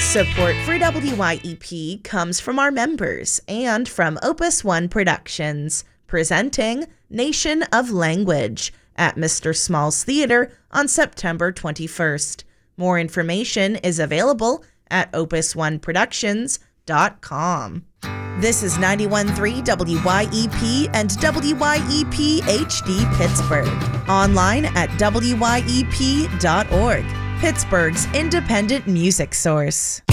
Support for WYEP comes from our members and from Opus One Productions, presenting Nation of Language at Mr. Small's Theater on September 21st. More information is available at opusoneproductions.com. This is 91.3 WYEP and WYEP HD Pittsburgh. Online at wyep.org, Pittsburgh's independent music source.